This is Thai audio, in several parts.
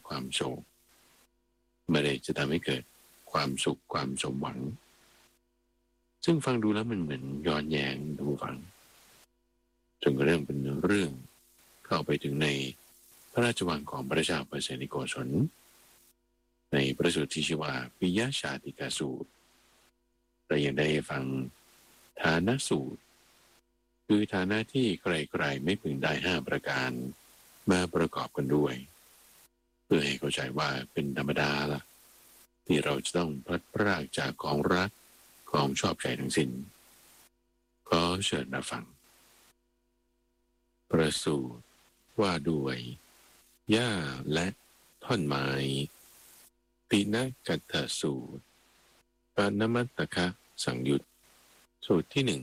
ความโศกไม่ได้จะทำให้เกิดความสุขความสมหวังซึ่งฟังดูแล้วมันเหมือนย้อนแย้งดูฟังจนกระทั่งเป็นเรื่องเข้าไปถึงในพระราชวังของพระเจ้าเปอร์เซนิโกศลในพระสูตรที่ชื่อว่าปิยชาติกาสูตรเรายังได้ฟังฐานะสูตรคือฐานะที่ใครๆไม่พึงได้5ประการมาประกอบกันด้วยเพื่อให้เข้าใจว่าเป็นธรรมดาล่ะที่เราจะต้องพลัดพรากจากของรักของชอบใจทั้งสิ้นขอเชิญมาฟังประสูตรว่าด้วยหญ้าและท่อนไม้ตินกัตถสูตรปานมัตตคะสังยุตสูตรที่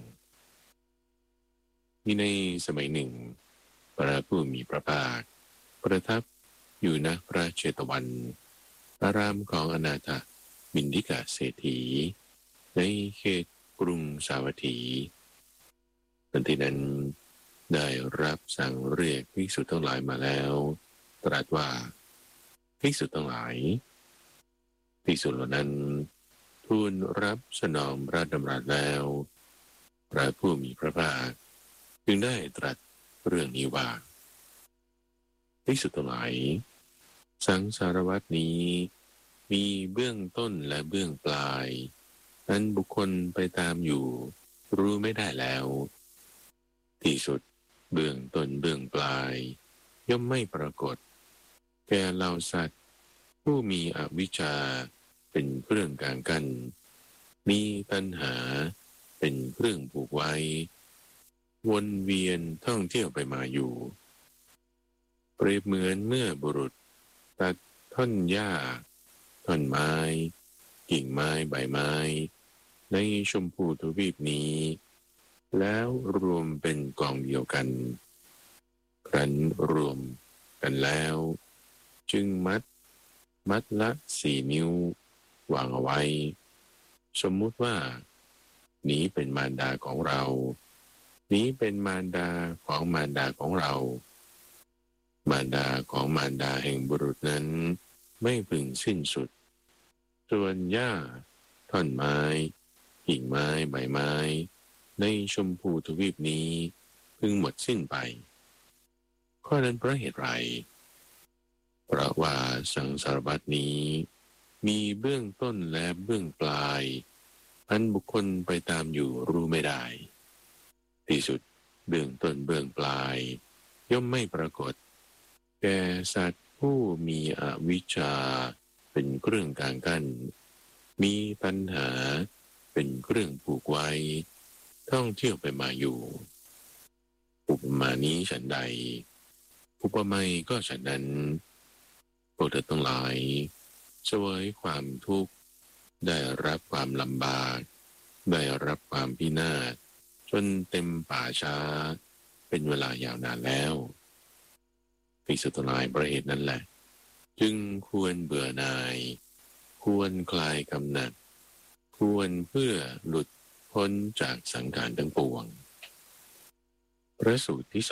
มีในสมัยหนึ่งพระผู้มีพระภาคประทับอยู่ณพระเชตวันอารามของอนาถบิณฑิกเศรษฐีในเขตกรุงสาวัตถีทันทีนั้นได้รับสั่งเรียกภิกษุทั้งหลายมาแล้วตรัสว่าภิกษุทั้งหลายภิกษุเหล่านั้นทูลรับสนองพระดำรัสแล้วพระผู้มีพระภาคจึงได้ตรัสเรื่องนี้ว่าภิกษุทั้งหลายสังสารวัฏนี้มีเบื้องต้นและเบื้องปลายอันบุคคลไปตามอยู่รู้ไม่ได้แล้วที่สุดเบื้องต้นเบื้องปลายย่อมไม่ปรากฏแก่เหล่าสัตว์ผู้มีอวิชชาเป็นเครื่องกางกั้นมีตัณหาเป็นเครื่องผูกไว้วนเวียนท่องเที่ยวไปมาอยู่เปรียบเหมือนเมื่อบุรุษตัดท่อนหญ้าท่อนไม้กิ่งไม้ใบไม้ในชมพูทวีปนี้แล้วรวมเป็นกองเดียวกันครั้นรวมกันแล้วจึงมัดละ4 นิ้ววางเอาไว้สมมุติว่านี้เป็นมารดาของเรานี้เป็นมารดาของมารดาของเรามารดาของมารดาแห่งบุรุษนั้นไม่พึงสิ้นสุดส่วนหญ้าท่อนไม้กิ่งไม้ใบไม้ในชมพูทวีปนี้พึงหมดสิ้นไปข้อนั้นเพราะเหตุไรเพราะว่าสังสารวัฏนี้มีเบื้องต้นและเบื้องปลายอันบุคคลไปตามอยู่รู้ไม่ได้ที่สุดเบื้องต้นเบื้องปลายย่อมไม่ปรากฏแก่สัตว์ผู้มีอวิชชาเป็นเครื่องกางกั้นมีปัญหาเป็นเครื่องผูกไว้ท่องเที่ยวไปมาอยู่อุปมานี้ฉันใดอุปไมยก็ฉันนั้นพวกเธอทั้งหลายเสวยความทุกข์ได้รับความลำบากได้รับความพินาศจนเต็มป่าช้าเป็นเวลายาวนานแล้วภิกษุทั้งหลายประเหตุนั้นแหละจึงควรเบื่อหน่ายควรคลายกำหนัดควรเพื่อหลุดพ้นจากสังขารทั้งปวงพระสูตรที่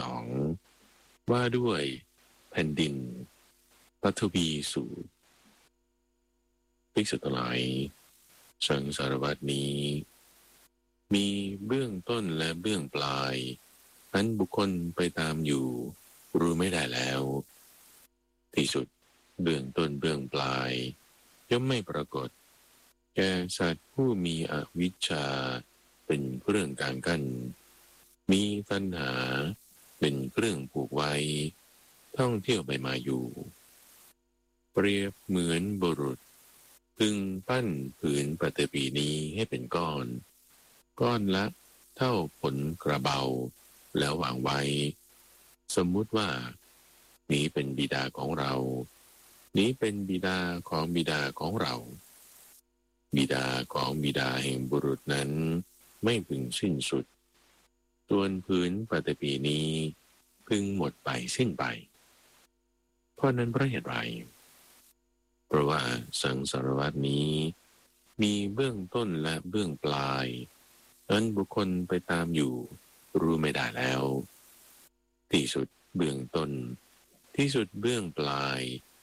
2ว่าด้วยแผ่นดินปฐวีสูตรภิกษุทั้งหลายสังสารวัฏนี้มีเบื้องต้นและเบื้องปลายอันบุคคลไปตามอยู่รู้ไม่ได้แล้วที่สุดเบื้องต้นเบื้องปลายย่อมไม่ปรากฏแก่สัตว์ผู้มีอวิชชาเป็นเครื่องกางกั้นมีตัณหาเป็นเครื่องผูกไว้ท่องเที่ยวไปมาอยู่เปรียบเหมือนบุรุษพึงปั้นผืนปฐพีนี้ให้เป็นก้อนละเท่าผลกระเบาแล้ววางไว้สมมุติว่านี้เป็นบิดาของเรานี้เป็นบิดาของบิดาของเราบิดาของบิดาแห่งบุรุษนั้นไม่พึงสิ้นสุดส่วนผืนปฐพีนี้พึงหมดไปสิ้นไปเพราะนั้นเพราะเหตุไรเพราะว่าสังสารวัฏนี้มีเบื้องต้นและเบื้องปลายอันบุคคลไปตามอยู่รู้ไม่ได้แล้วที่สุดเบื้องต้นที่สุดเบื้องปลาย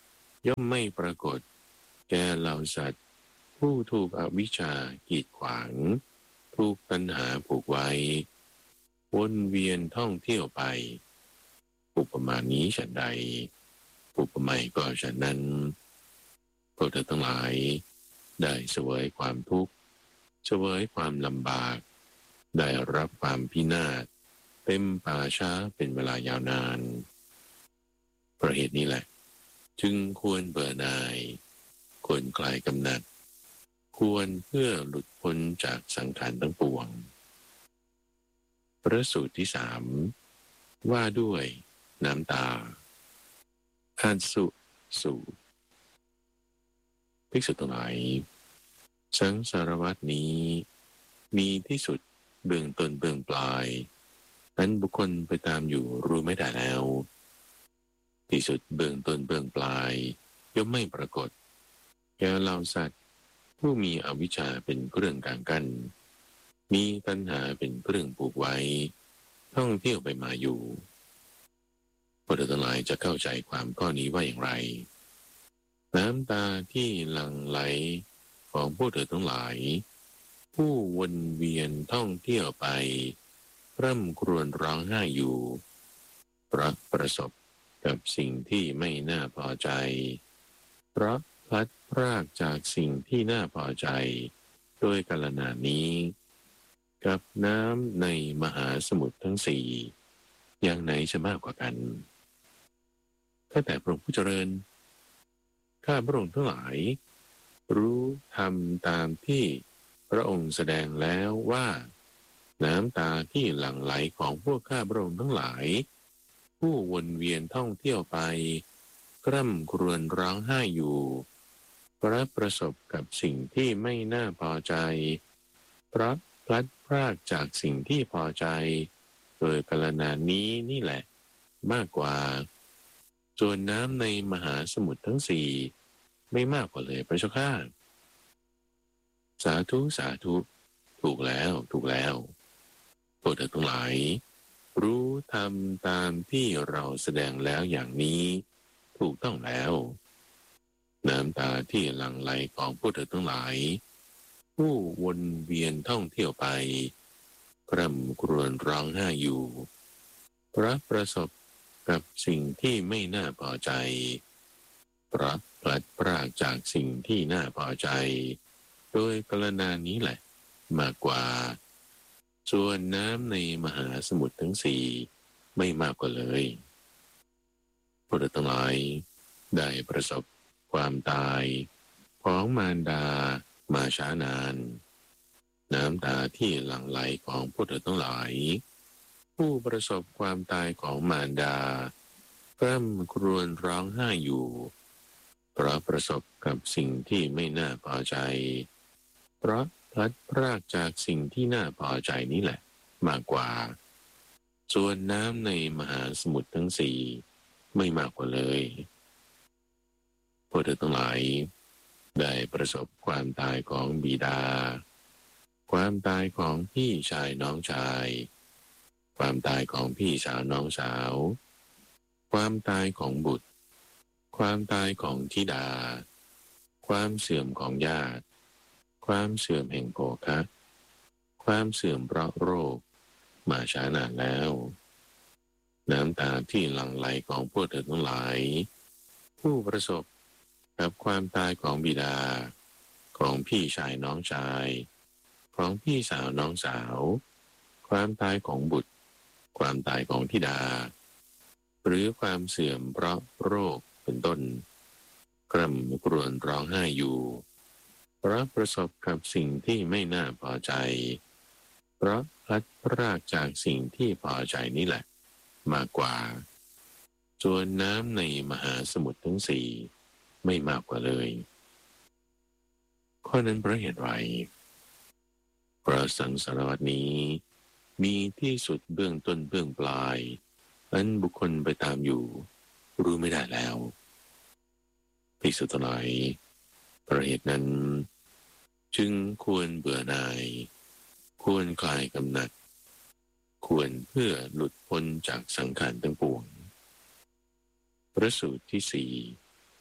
ย่อมไม่ปรากฏแก่เหล่าสัตว์ผู้ถูกอวิชชากีดขวางถูกตัณหาผูกไว้วนเวียนท่องเที่ยวไปอุปมานี้ฉันใดอุปไมยก็ฉันนั้นพวกเธอทั้งหลายได้เสวยความทุกข์เสวยความลำบากได้รับความพินาศเต็มป่าช้าเป็นเวลายาวนานเพราะเหตุนี้แหละจึงควรเบื่อหน่ายควรคลายกำหนัดควรเพื่อหลุดพ้นจากสังขารทั้งปวงพระสูตรที่สามว่าด้วยน้ำตาอาสุสูตรภิกษุทั้งหลายสังสารวัฏนี้มีที่สุดเบื้องต้นเบื้องปลายนั้นบุคคลไปตามอยู่รู้ไม่ได้แล้วที่สุดเบื้องต้นเบื้องปลายย่อมไม่ปรากฏแก่เหล่าสัตว์ผู้มีอวิชชาเป็นเครื่องกลางกั้นมีตัณหาเป็นเครื่องผูกไว้ท่องเที่ยวไปมาอยู่พวกเธอทั้งหลายจะเข้าใจความข้อนี้ว่าอย่างไรน้ำตาที่หลั่งไหลของพวกเธอทั้งหลายผู้วนเวียนท่องเที่ยวไปร่ำครวญร้องไห้อยู่เพราะประสบกับสิ่งที่ไม่น่าพอใจเพราะพลัดพรากจากสิ่งที่น่าพอใจโดยกาลนานี้กับน้ำในมหาสมุทรทั้งสี่อย่างไหนจะมากกว่ากันถ้าแต่พระองค์ผู้เจริญข้าพระองค์ทั้งหลายรู้ทำตามที่พระองค์แสดงแล้วว่าน้ำตาที่หลั่งไหลของพวกข้าพระองค์ทั้งหลายผู้วนเวียนท่องเที่ยวไปกร่ำครวญร้องไห้อยู่เพราะประสบกับสิ่งที่ไม่น่าพอใจเพราะพลัดพรากจากสิ่งที่พอใจโดยกาลนานี้นี่แหละมากกว่าส่วนน้ำในมหาสมุทรทั้งสี่ไม่มากกว่าเลยพระเจ้าข้าสาธุสาธุถูกแล้วถูกแล้วพวกเธอทั้งหลายรู้ทำตามที่เราแสดงแล้วอย่างนี้ถูกต้องแล้วน้ำตาที่หลั่งไหลของพวกเธอทั้งหลายผู้วนเวียนท่องเที่ยวไปกร่ำครวญร้องไห้อยู่เพราะประสบกับสิ่งที่ไม่น่าพอใจเพราะพลัดพรากจากสิ่งที่น่าพอใจโดยกาลนานี้แหละมากกว่าส่วนน้ำในมหาสมุทรทั้งสี่ไม่มากกว่าเลยพวกเราทั้งหลายได้ประสบความตายของมารดามาช้านานน้ำตาที่หลั่งไหลของพวกเราทั้งหลายผู้ประสบความตายของมารดากร่ำครวญร้องไห้อยู่เพราะประสบกับสิ่งที่ไม่น่าพอใจเพราะพลัดพรากจากสิ่งที่น่าพอใจนี่แหละมากกว่าส่วนน้ำในมหาสมุทรทั้งสี่ไม่มากกว่าเลยพวกเธอทั้งหลายได้ประสบความตายของบิดาความตายของพี่ชายน้องชายความตายของพี่สาวน้องสาวความตายของบุตรความตายของธิดาความเสื่อมของญาติความเสื่อมแห่งโภคะความเสื่อมเพราะโรคมาช้านานแล้วน้ำตาที่หลั่งไหลของพวกเธอทั้งหลายผู้ประสบกับความตายของบิดาของพี่ชายน้องชายของพี่สาวน้องสาวความตายของบุตรความตายของธิดาหรือความเสื่อมเพราะโรคเป็นต้นกร่ำครวญร้องไห้อยู่เพราะประสบกับสิ่งที่ไม่น่าพอใจเพราะพลัดพรากจากสิ่งที่พอใจนี่แหละมากกว่าส่วนน้ำในมหาสมุทรทั้งสี่ไม่มากกว่าเลยข้อนั้นเพราะเหตุไรเพราะสังสารวัฏนี้มีที่สุดเบื้องต้นเบื้องปลายอันบุคคลไปตามอยู่รู้ไม่ได้แล้วภิกษุทั้งหลายเพราะเหตุนั้นจึงควรเบื่อหน่ายควรคลายกำหนัดควรเพื่อหลุดพ้นจากสังขารทั้งปวงพระสูตรที่สี่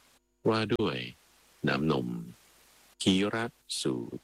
ว่าด้วยน้ำนมขีรสูตร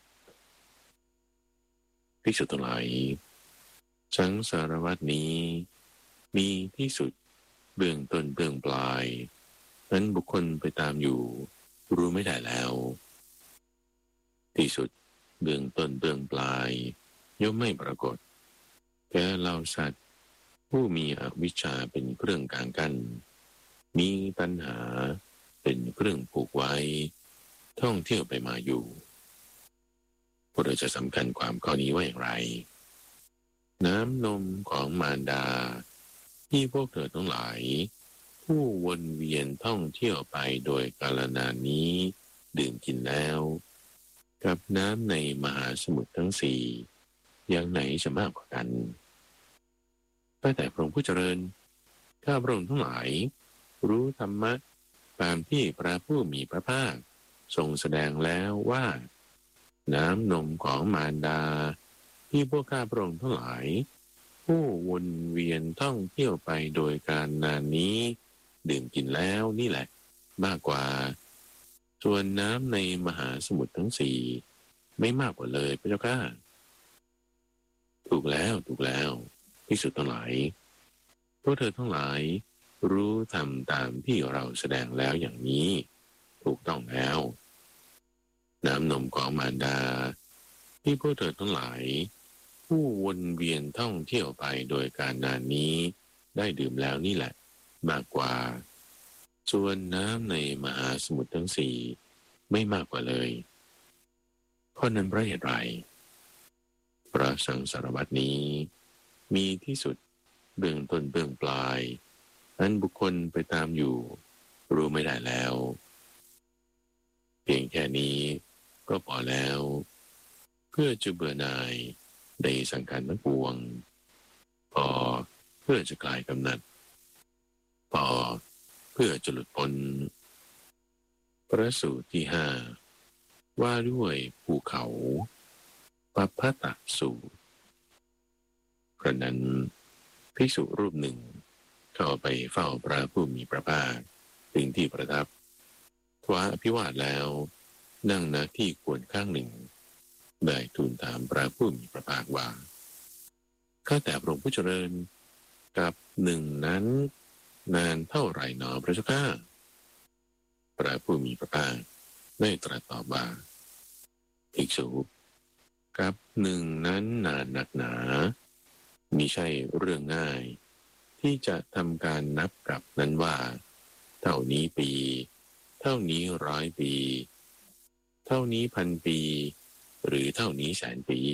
ภิกษุทั้งหลายสังสารวัฏนี้มีที่สุดเบื้องต้นเบื้องปลายนั้นบุคคลไปตามอยู่รู้ไม่ได้แล้วที่สุดเบื้องต้นเบื้องปลายย่อมไม่ปรากฏแก่เหล่าสัตว์ผู้มีอวิชชาเป็นเครื่องกลางกันมีตัณหาเป็นเครื่องผูกไว้ท่องเที่ยวไปมาอยู่พวกเราจะสำคัญความข้อนี้ว่าอย่างไรน้ำนมของมารดาที่พวกเธอทั้งหลายผู้วนเวียนท่องเที่ยวไปโดยกาลนานนี้ดื่มกินแล้วกับน้ำในมหาสมุทรทั้งสี่อย่างไหนจะมากกว่ากันแต่พระองค์ผู้เจริญข้าพระองค์ทั้งหลายรู้ธรรมะตามที่พระผู้มีพระภาคทรงแสดงแล้วว่าน้ำนมของมารดาที่พวกข้าพระองค์ทั้งหลายผู้วนเวียนท่องเที่ยวไปโดยการนานนี้ดื่มกินแล้วนี่แหละมากกว่าส่วนน้ำในมหาสมุทรทั้งสี่ไม่มากกว่าเลยพระเจ้าข้าถูกแล้วภิกษุทั้งหลายพวกเธอทั้งหลายรู้ทำตามที่เราแสดงแล้วอย่างนี้ถูกต้องแล้วน้ำนมของมารดาที่พวกเธอทั้งหลายผู้วนเวียนท่องเที่ยวไปโดยการนานนี้ได้ดื่มแล้วนี่แหละมากกว่าส่วนน้ำในมหาสมุทรทั้งสี่ไม่มากกว่าเลยเพราะนั้นเพราะเหตุไรพระสังสารวัฏนี้มีที่สุดเบื้องต้นเบื้องปลายอันบุคคลไปตามอยู่รู้ไม่ได้แล้วเพียงแค่นี้ก็พอแล้วเพื่อจะเบื่อหน่ายในสังขารทั้งปวงพอเพื่อจะคลายกำหนัดพอเพื่อจะหลุดพ้นพระสูตรที่ห้าว่าด้วยภูเขาปัพพตสูตรครั้งนั้นภิกษุรูปหนึ่งเข้าไปเฝ้าพระผู้มีพระภาคถึงที่ประทับถวายอภิวาทแล้วนั่งณที่ควรข้างหนึ่งได้ทูลถามพระผู้มีพระภาคว่าข้าแต่พระองค์ผู้เจริญกับหนึ่งนั้นนานเท่าไหร่หนอพระเจ้าข้าพระผู้มีพระภาคได้ตรัสตอบว่าภิกษุกับหนึ่งนั้นนานหนักหนามิใช่เรื่องง่ายที่จะทำการนับกลับนั้นว่าเท่านี้ปีเท่านี้ร้อยปีเท่านี้พันปีหรือเท่านี้แสนปี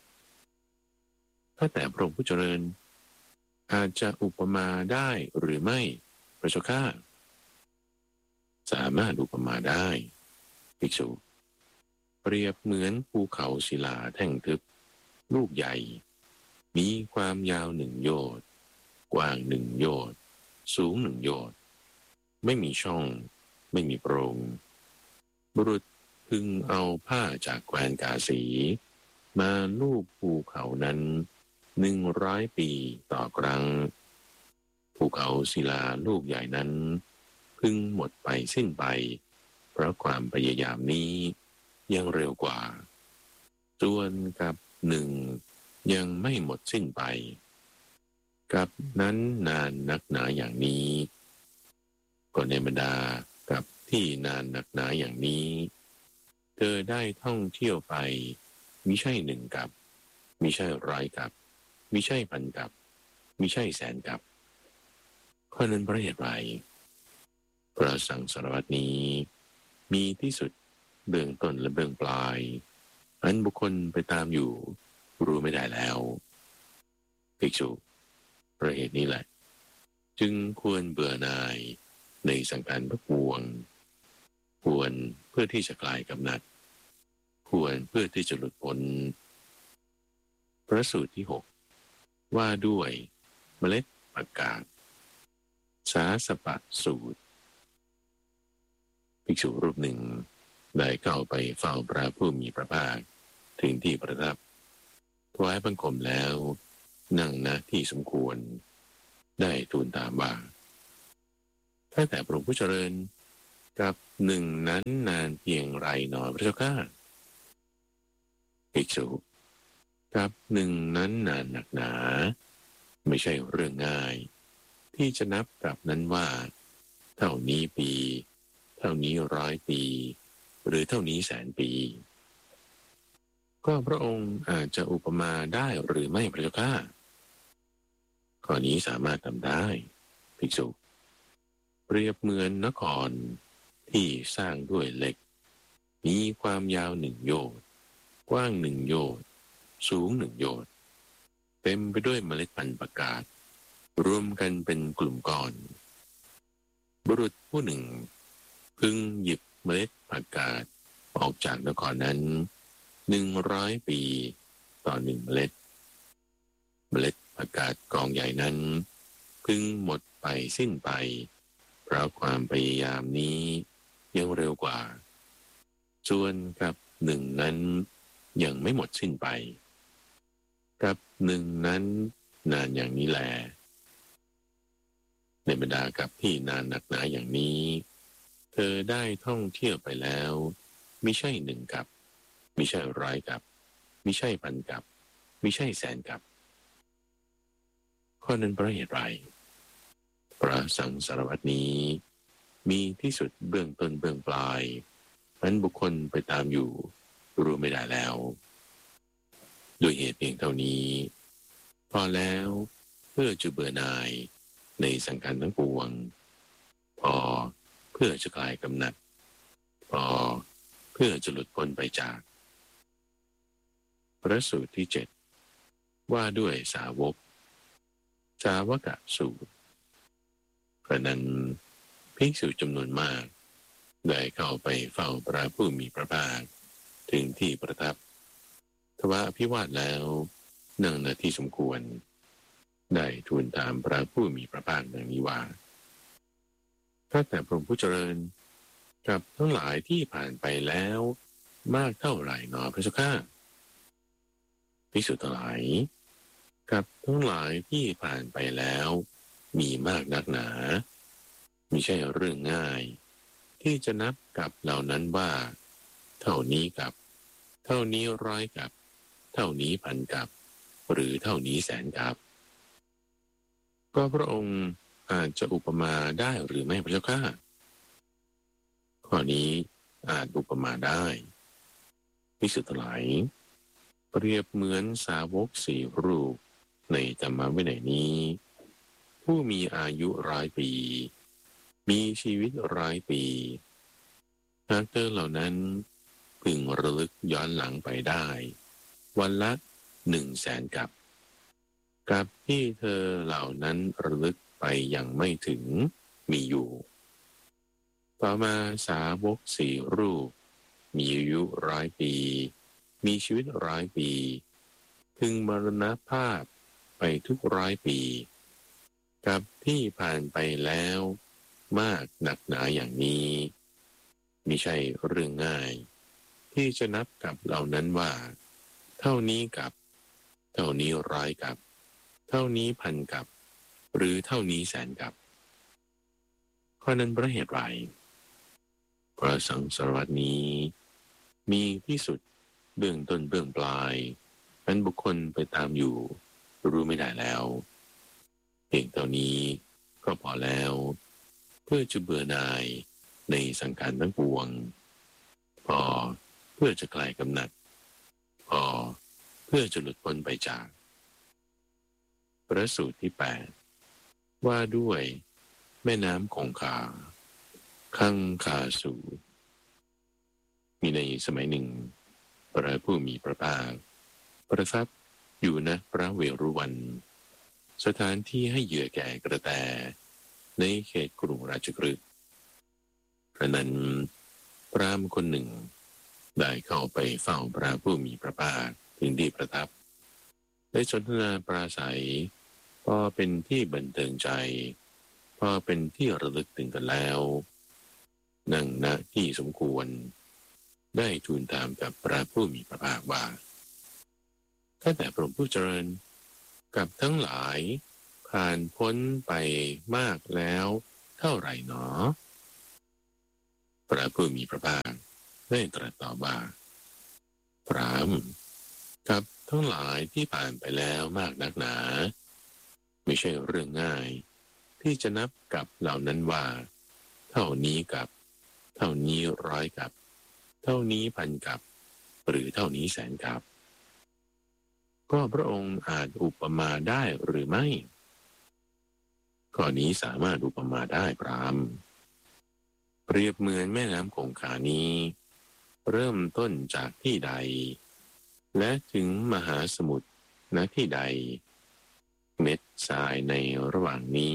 ถ้าแต่พระองค์ผู้เจริญอาจจะอุปมาได้หรือไม่พระเจ้าข้าสามารถอุปมาได้ภิกษุเปรียบเหมือนภูเขาศิลาแท่งทึบลูกใหญ่มีความยาว1 โยชน์กว้าง1 โยชน์สูง1 โยชน์ไม่มีช่องไม่มีโปร่งบุรุษพึงเอาผ้าจากแคว้นกาสีมาลูบภูเขานั้น100 ปีต่อครั้งภูเขาศิลาลูกใหญ่นั้นพึงหมดไปสิ้นไปเพราะความพยายามนี้ยังเร็วกว่าส่วนกับหนึ่งยังไม่หมดสิ้นไปกับนั้นนานนักหนาอย่างนี้ก็ในบรรดากับที่นานนักหนาอย่างนี้เธอได้ท่องเที่ยวไปมิใช่1 กับมิใช่100 กับมิใช่พันกับมิใช่แสนกับเพราะนั้นเพราะเหตุไรพระสังสารวัฏนี้มีที่สุดเบื้องต้นและเบื้องปลายอันบุคคลไปตามอยู่รู้ไม่ได้แล้วภิกษุเพราะเหตุนี้แหละจึงควรเบื่อหน่ายในสังขารทั้งปวงควรเพื่อที่จะคลายกำหนัดควรเพื่อที่จะหลุดพ้นพระสูตรที่6ว่าด้วยเมล็ดผักกาดสาสปะสูตรภิกษุรูปหนึ่งได้เข้าไปเฝ้าพระผู้มีพระภาคถึงที่ประทับถวายบังคมแล้วนั่งณที่สมควรได้ทูลถามว่าข้าแต่พระองค์ผู้เจริญกับหนึ่งนั้นนานเพียงไรหนอพระเจ้าข้าภิกษุกับหนึ่งนั้นนานหนักหนาไม่ใช่เรื่องง่ายที่จะนับกับนั้นว่าเท่านี้ปีเท่านี้100 ปีหรือเท่านี้100,000 ปีก็พระองค์อาจจะอุปมาได้หรือไม่พระเจ้าข้าข้อนี้สามารถทำได้ภิกษุเปรียบเหมือนนครที่สร้างด้วยเหล็กมีความยาว1 โยชน์กว้าง1 โยชน์สูง1 โยชน์เต็มไปด้วยเมล็ดพันธุ์ประกาศรวมกันเป็นกลุ่มก้อนบุรุษผู้หนึ่งพึงหยิบเมล็ดผักกาดออกจากนครนั้น100 ปีต่อ1 เมล็ดผักกาดกองใหญ่นั้นพึงหมดไปสิ้นไปเพราะความพยายามนี้ยังเร็วกว่าส่วนกับหนึ่งนั้นยังไม่หมดสิ้นไปกับหนึ่งนั้นนานอย่างนี้แลในบรรดากับที่นานหนักหนาอย่างนี้เธอได้ท่องเที่ยวไปแล้วมิใช่1 กับมิใช่100 กับมิใช่1,000 กับมิใช่100,000 กับข้อนั้นเพราะเหตุไรพระสังสารวัตนี้มีที่สุดเบื้องต้นเบื้องปลายนั้นบุคคลไปตามอยู่รู้ไม่ได้แล้วด้วยเหตุเพียงเท่านี้พอแล้วเพื่อจะเบื่อหน่ายในสังขารทั้งปวงพอเพื่อจะคลายกำหนัดพอเพื่อจะหลุดพ้นไปจากพระสูตรที่7ว่าด้วยสาวกสูตรเพราะนั้นภิกษุจำนวนมากได้เข้าไปเฝ้าพระผู้มีพระภาคถึงที่ประทับทว่าอภิวาทแล้วนั่งณที่สมควรได้ทูลถามพระผู้มีพระภาคดังนี้ว่าข้าแต่พระองค์ผู้เจริญกับทั้งหลายที่ผ่านไปแล้วมากเท่าไหร่หนอพระเจ้าข้าภิกษุทั้งหลายกับทั้งหลายที่ผ่านไปแล้วมีมากนักหนามิใช่เรื่องง่ายที่จะนับกับเหล่านั้นว่าเท่านี้กับเท่านี้100 กับเท่านี้1,000 กับหรือเท่านี้100,000 กับก็พระองค์อาจจะอุปมาได้หรือไม่พระเจ้าข้าข้อนี้อาจอุปมาได้ภิกษุทั้งหลายเปรียบเหมือนสาวก4 รูปในธรรมวินัยนี้ผู้มีอายุ100 ปีมีชีวิต100 ปีหากเธอเหล่านั้นพึงระลึกย้อนหลังไปได้วันละ100,000 กับที่เธอเหล่านั้นระลึกไปยังไม่ถึงมีอยู่ต่อมาสาวก4 รูปมีอายุ100 ปีมีชีวิต100 ปีพึงมรณภาพไปทุก100 ปีกับที่ผ่านไปแล้วมากหนักหนาอย่างนี้มิใช่เรื่องง่ายที่จะนับกับเหล่านั้นว่าเท่านี้กับเท่านี้100 กับเท่านี้1,000 กับหรือเท่านี้100,000 กับข้อนั้นเพราะเหตุไรพระสังสารวัตนี้มีที่สุดเบื้องต้นเบื้องปลายนั้นบุคคลไปตามอยู่รู้ไม่ได้แล้วเพียงเท่านี้ก็พอแล้วเพื่อจะเบื่อหน่ายในสังขารทั้งปวงพอเพื่อจะคลายกำหนัดพอเพื่อจะหลุดพ้นไปจากพระสูตรที่8ว่าด้วยแม่น้ำคงคาคังคาสูมีในสมัยหนึ่งพระผู้มีพระภาคประทับอยู่ณพระเวรุวันสถานที่ให้เหยื่อแก่กระแตในเขตกรุงราชคฤห์พระนั้นพราหมณ์คนหนึ่งได้เข้าไปเฝ้าพระผู้มีพระภาคถึงที่ประทับได้สนทนาปราศัยพอเป็นที่บันเทิงใจพอเป็นที่ระลึกถึงกันแล้วนั่งณที่สมควรได้ทูลถามกับพระผู้มีพระภาคว่าข้าแต่พระองค์ผู้เจริญกับทั้งหลายผ่านพ้นไปมากแล้วเท่าไหร่หนอพระผู้มีพระภาคได้ตรัสตอบว่าพรามกับทั้งหลายที่ผ่านไปแล้วมากนักหนาไม่ใช่เรื่องง่ายที่จะนับกับเหล่านั้นว่าเท่านี้กับเท่านี้ร้อยกับเท่านี้พันกับหรือเท่านี้แสนกับก็พระองค์อาจอุปมาได้หรือไม่ข้อนี้สามารถอุปมาได้พรามเปรียบเหมือนแม่น้ำคงคานี้เริ่มต้นจากที่ใดและถึงมหาสมุทรณที่ใดเม็ดทรายในระหว่างนี้